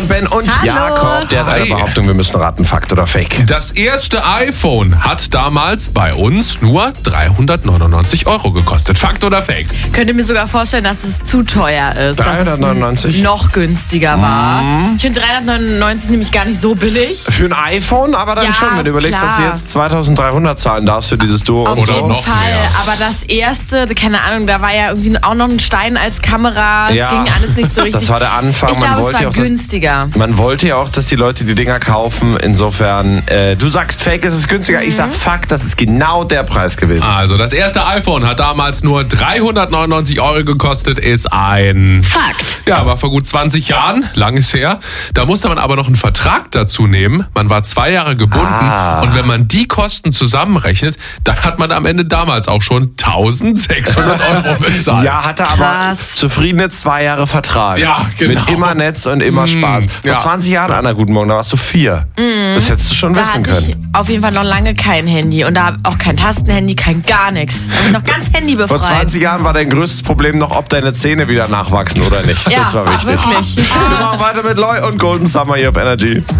und Ben und Hallo. Jakob. Der hat eine Behauptung, wir müssen raten, Fakt oder Fake. Das erste iPhone hat damals bei uns nur 399 € gekostet. Fakt oder Fake? Könnte mir sogar vorstellen, dass es zu teuer ist. 399? Dass es noch günstiger war. Ich finde 399 nämlich gar nicht so billig. Für ein iPhone, aber dann Ja, schon, wenn du überlegst, klar. dass du jetzt 2300 zahlen darfst für dieses Duo Auf und Oder so. jeden noch Fall. mehr. Aber das erste, keine Ahnung, da war ja irgendwie auch noch ein Stein als Kamera. Es Ja, ging alles nicht so richtig. das war der Anfang. Ich glaube, es wollte war ja auch, dass, günstiger. man wollte ja auch, dass die Leute die Dinger kaufen. Insofern, du sagst Fake, es ist günstiger. Ich sag Fakt, das ist genau der Preis gewesen. Also, das erste iPhone hat damals nur 399 € gekostet, ist ein... Fakt. Ja, war vor gut 20 Jahren, lang ist her. Da musste man aber noch einen Vertrag dazu nehmen. Man war 2 Jahre gebunden. Und wenn man die Kosten zusammenrechnet, dann hat man am Ende damals auch schon 1600 € bezahlt. Ja, hatte aber Krass. zufriedene 2 Jahre Vertrag. Ja, genau. Mit immer Netz und immer Spaß. Vor ja. 20 Jahren, Anna, guten Morgen, da warst du 4. Das hättest du schon Da wissen hatte ich können. auf jeden Fall noch lange kein Handy. Und da auch kein Tastenhandy, kein gar nichts. Da bin ich noch ganz handybefreit. Vor 20 Jahren war dein größtes Problem noch, ob deine Zähne wieder nachwachsen oder nicht. Ja, das war wichtig. wirklich. Wir machen weiter mit Loy und Golden Summer hier auf Energy.